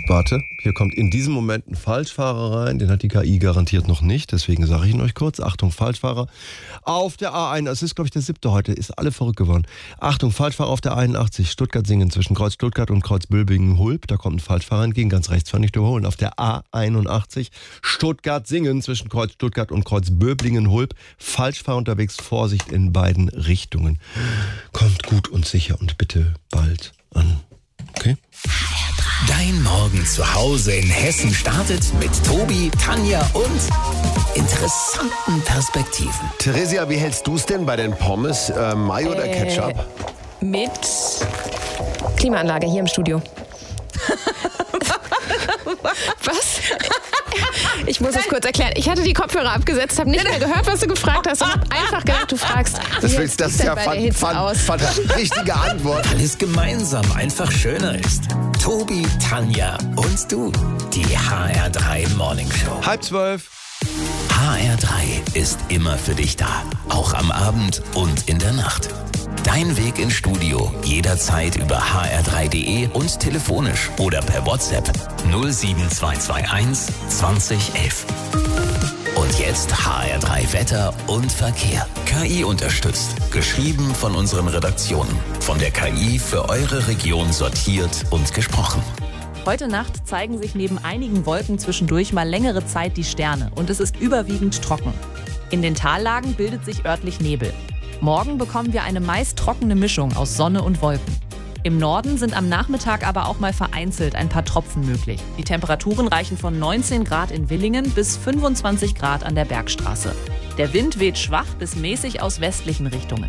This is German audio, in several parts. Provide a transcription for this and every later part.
Warte, hier kommt in diesem Moment ein Falschfahrer rein, den hat die KI garantiert noch nicht, deswegen sage ich ihn euch kurz. Achtung, Falschfahrer auf der A1, das ist glaube ich der 7. heute, ist alle verrückt geworden. Achtung, Falschfahrer auf der 81, Stuttgart-Singen zwischen Kreuz Stuttgart und Kreuz Bülbingen-Hulb, da kommt ein Falschfahrer entgegen, ganz rechts fahren, nicht überholen. Auf der A81, Stuttgart-Singen zwischen Kreuz Stuttgart und Kreuz Böblingen-Hulb, Falschfahrer unterwegs, Vorsicht in beiden Richtungen. Kommt gut und sicher und bitte bald an. Okay? Dein Morgen zu Hause in Hessen startet mit Tobi, Tanja und interessanten Perspektiven. Theresia, wie hältst du es denn bei den Pommes? Mayo oder Ketchup? Mit Klimaanlage hier im Studio. Was? Ich muss es kurz erklären. Ich hatte die Kopfhörer abgesetzt, habe nicht mehr gehört, was du gefragt hast und habe einfach gedacht, du fragst. Das ist ja richtige Antwort. Weil es gemeinsam einfach schöner ist. Tobi, Tanja und du. Die HR3 Morning Show. 11:30. HR3 ist immer für dich da. Auch am Abend und in der Nacht. Dein Weg ins Studio jederzeit über hr3.de und telefonisch oder per WhatsApp 07221 2011. Und jetzt HR3 Wetter und Verkehr. KI unterstützt. Geschrieben von unseren Redaktionen. Von der KI für eure Region sortiert und gesprochen. Heute Nacht zeigen sich neben einigen Wolken zwischendurch mal längere Zeit die Sterne und es ist überwiegend trocken. In den Tallagen bildet sich örtlich Nebel. Morgen bekommen wir eine meist trockene Mischung aus Sonne und Wolken. Im Norden sind am Nachmittag aber auch mal vereinzelt ein paar Tropfen möglich. Die Temperaturen reichen von 19 Grad in Villingen bis 25 Grad an der Bergstraße. Der Wind weht schwach bis mäßig aus westlichen Richtungen.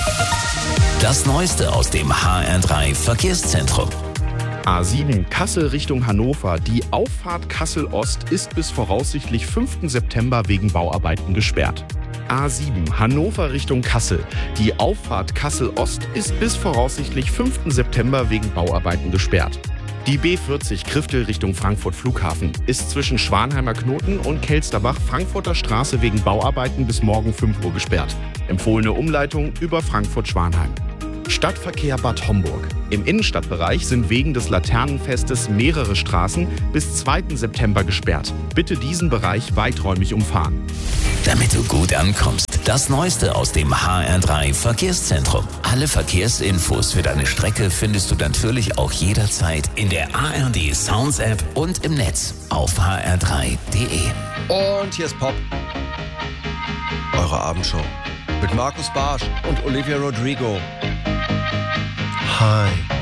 Das Neueste aus dem HR3 Verkehrszentrum. A7 Kassel Richtung Hannover. Die Auffahrt Kassel-Ost ist bis voraussichtlich 5. September wegen Bauarbeiten gesperrt. A7 Hannover Richtung Kassel. Die Auffahrt Kassel-Ost ist bis voraussichtlich 5. September wegen Bauarbeiten gesperrt. Die B40 Kriftel Richtung Frankfurt Flughafen ist zwischen Schwanheimer Knoten und Kelsterbach Frankfurter Straße wegen Bauarbeiten bis morgen 5 Uhr gesperrt. Empfohlene Umleitung über Frankfurt-Schwanheim. Stadtverkehr Bad Homburg. Im Innenstadtbereich sind wegen des Laternenfestes mehrere Straßen bis 2. September gesperrt. Bitte diesen Bereich weiträumig umfahren. Damit du gut ankommst, das Neueste aus dem HR3 Verkehrszentrum. Alle Verkehrsinfos für deine Strecke findest du natürlich auch jederzeit in der ARD Sounds App und im Netz auf hr3.de. Und hier ist Pop. Eure Abendshow. Mit Markus Barsch und Olivia Rodrigo. Hi.